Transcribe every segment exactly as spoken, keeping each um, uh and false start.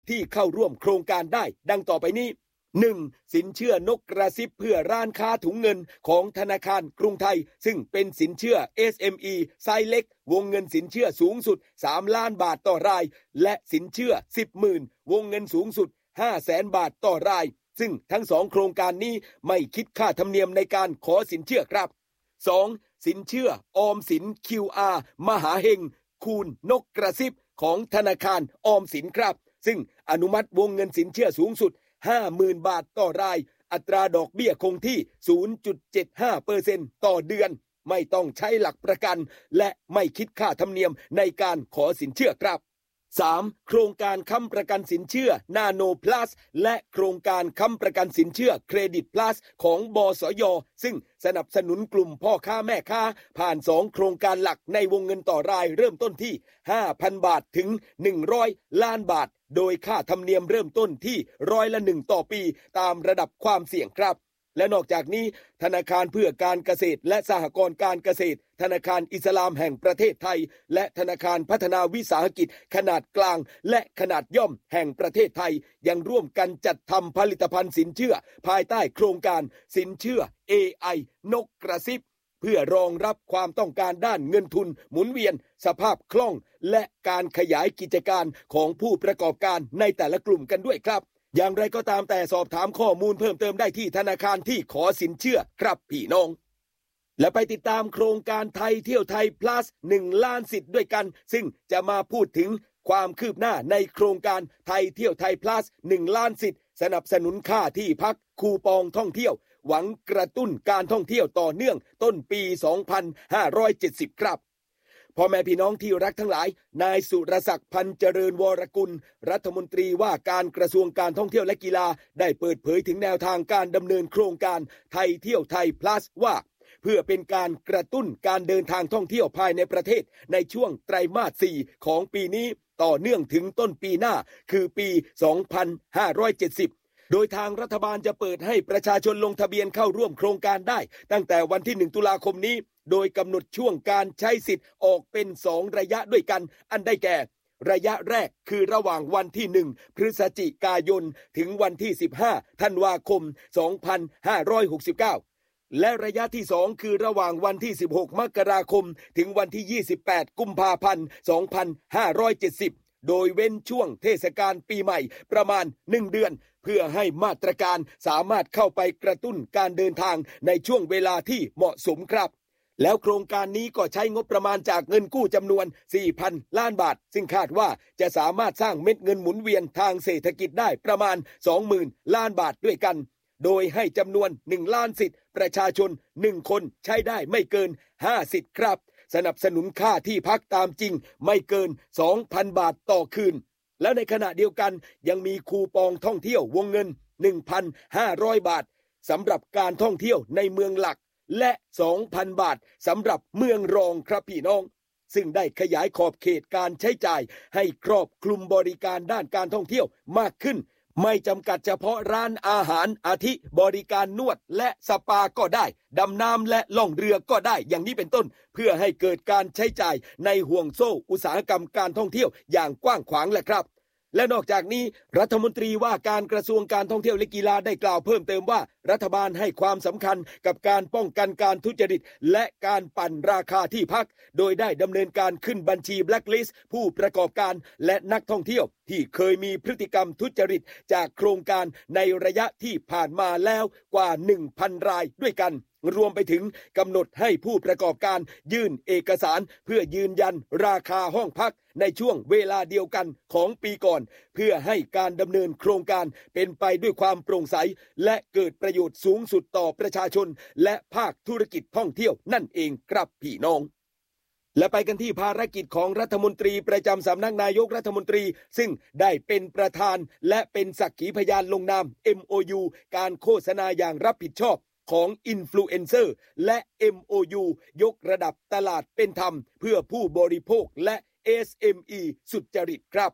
ที่เข้าร่วมโครงการได้ดังต่อไปนี้ หนึ่ง. สินเชื่อนกกระซิบเพื่อร้านค้าถุงเงินของธนาคารกรุงไทยซึ่งเป็นสินเชื่อ เอส เอ็ม อี ไซส์เล็กวงเงินสินเชื่อสูงสุดสามล้านบาทต่อรายและสินเชื่อ สิบหมื่น วงเงินสูงสุด ห้าแสนบาทต่อรายซึ่งทั้งสองโครงการนี้ไม่คิดค่าธรรมเนียมในการขอสินเชื่อครับ สอง. สินเชื่อออมสิน คิว อาร์ มหาเฮงคูณนกกระซิบของธนาคารออมสินครับซึ่งอนุมัติวงเงินสินเชื่อสูงสุด ห้าหมื่น บาทต่อรายอัตราดอกเบี้ยคงที่ ศูนย์จุดเจ็ดห้าเปอร์เซ็นต์ ต่อเดือนไม่ต้องใช้หลักประกันและไม่คิดค่าธรรมเนียมในการขอสินเชื่อครับ สาม. โครงการค้ำประกันสินเชื่อนาโนพลัสและโครงการค้ำประกันสินเชื่อเครดิตพลัสของบสย.ซึ่งสนับสนุนกลุ่มพ่อค้าแม่ค้าผ่านสองโครงการหลักในวงเงินต่อรายเริ่มต้นที่ ห้าพัน บาทถึงหนึ่งร้อยล้านบาทโดยค่าธรรมเนียมเริ่มต้นที่ร้อยละหนึ่งต่อปีตามระดับความเสี่ยงครับและนอกจากนี้ธนาคารเพื่อการเกษตรและสหกรณ์การเกษตรธนาคารอิสลามแห่งประเทศไทยและธนาคารพัฒนาวิสาหกิจขนาดกลางและขนาดย่อมแห่งประเทศไทยยังร่วมกันจัดทำผลิตภัณฑ์สินเชื่อภายใต้โครงการสินเชื่อ เอ ไอ นกกระซิบเพื่อรองรับความต้องการด้านเงินทุนหมุนเวียนสภาพคล่องและการขยายกิจการของผู้ประกอบการในแต่ละกลุ่มกันด้วยครับอย่างไรก็ตามแต่สอบถามข้อมูลเพิ่มเติมได้ที่ธนาคารที่ขอสินเชื่อครับพี่น้องและไปติดตามโครงการไทยเที่ยวไทย plus หนึ่งล้านสิทธิ์ด้วยกันซึ่งจะมาพูดถึงความคืบหน้าในโครงการไทยเที่ยวไทย plus หนึ่งล้านสิทธิ์สนับสนุนค่าที่พักคูปองท่องเที่ยวหวังกระตุ้นการท่องเที่ยวต่อเนื่องต้นปี สองพันห้าร้อยเจ็ดสิบ ครับพ่อแม่พี่น้องที่รักทั้งหลายนายสุรศักดิ์พันเจริญวรกุลรัฐมนตรีว่าการกระทรวงการท่องเที่ยวและกีฬาได้เปิดเผยถึงแนวทางการดำเนินโครงการไทยเที่ยวไทย plus ว่าเพื่อเป็นการกระตุ้นการเดินทางท่องเที่ยวภายในประเทศในช่วงไตรมาสสี่ของปีนี้ต่อเนื่องถึงต้นปีหน้าคือปี สองพันห้าร้อยเจ็ดสิบโดยทางรัฐบาลจะเปิดให้ประชาชนลงทะเบียนเข้าร่วมโครงการได้ตั้งแต่วันที่หนึ่งตุลาคมนี้โดยกำหนดช่วงการใช้สิทธิ์ออกเป็นสองระยะด้วยกันอันได้แก่ระยะแรกคือระหว่างวันที่หนึ่งพฤศจิกายนถึงวันที่สิบห้าธันวาคมสองพันห้าร้อยหกสิบเก้าและระยะที่สองคือระหว่างวันที่สิบหกมกราคมถึงวันที่ยี่สิบแปดกุมภาพันธ์สองพันห้าร้อยเจ็ดสิบโดยเว้นช่วงเทศกาลปีใหม่ประมาณหนึ่งเดือนเพื่อให้มาตรการสามารถเข้าไปกระตุ้นการเดินทางในช่วงเวลาที่เหมาะสมครับแล้วโครงการนี้ก็ใช้งบประมาณจากเงินกู้จำนวน สี่พัน ล้านบาทซึ่งคาดว่าจะสามารถสร้างเม็ดเงินหมุนเวียนทางเศรษฐกิจได้ประมาณ สองหมื่น ล้านบาทด้วยกันโดยให้จำนวนหนึ่งล้านสิทธิ์ประชาชนหนึ่งคนใช้ได้ไม่เกินห้าสิทธิ์ครับสนับสนุนค่าที่พักตามจริงไม่เกิน สองพัน บาทต่อคืนแล้วในขณะเดียวกันยังมีคูปองท่องเที่ยววงเงิน หนึ่งพันห้าร้อย บาทสำหรับการท่องเที่ยวในเมืองหลักและ สองพัน บาทสำหรับเมืองรองครับพี่น้องซึ่งได้ขยายขอบเขตการใช้จ่ายให้ครอบคลุมบริการด้านการท่องเที่ยวมากขึ้นไม่จำกัดเฉพาะร้านอาหารอาทิบริการนวดและสปาก็ได้ดำน้ำและล่องเรือก็ได้อย่างนี้เป็นต้นเพื่อให้เกิดการใช้จ่ายในห่วงโซ่อุตสาหกรรมการท่องเที่ยวอย่างกว้างขวางแหละครับและนอกจากนี้รัฐมนตรีว่าการกระทรวงการท่องเที่ยวและกีฬาได้กล่าวเพิ่มเติมว่ารัฐบาลให้ความสำคัญกับการป้องกันการทุจริตและการปั่นราคาที่พักโดยได้ดำเนินการขึ้นบัญชีแบล็คลิสต์ผู้ประกอบการและนักท่องเที่ยวที่เคยมีพฤติกรรมทุจริตจากโครงการในระยะที่ผ่านมาแล้วกว่า หนึ่งพัน รายด้วยกันรวมไปถึงกำหนดให้ผู้ประกอบการยื่นเอกสารเพื่อยืนยันราคาห้องพักในช่วงเวลาเดียวกันของปีก่อนเพื่อให้การดำเนินโครงการเป็นไปด้วยความโปร่งใสและเกิดประโยชน์สูงสุดต่อประชาชนและภาคธุรกิจท่องเที่ยวนั่นเองครับพี่น้องและไปกันที่ภารกิจของรัฐมนตรีประจำสำนักนายกรัฐมนตรีซึ่งได้เป็นประธานและเป็นสักขีพยานลงนาม เอ็ม โอ ยู การโฆษณาอย่างรับผิดชอบของอินฟลูเอนเซอร์และ เอ็ม โอ ยู ยกระดับตลาดเป็นธรรมเพื่อผู้บริโภคและ เอส เอ็ม อี สุจริตครับ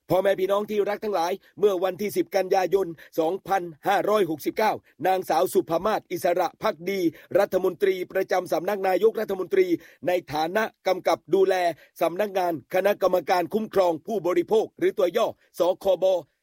พ่อแม่พี่น้องที่รักทั้งหลายเมื่อวันที่สิบกันยายนสองพันห้าร้อยหกสิบเก้านางสาวสุภมาศอิสระภักดีรัฐมนตรีประจำสำนักนายกรัฐมนตรีในฐานะกำกับดูแลสำนักงานคณะกรรมการคุ้มครองผู้บริโภคหรือตัวย่อสคบ